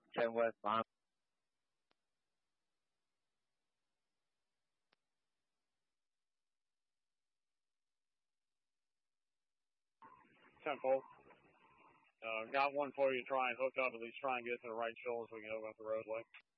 10 west mile. 10-4. Got one for you. Try and hook up. At least try and get to the right shoulder so we can open up the roadway.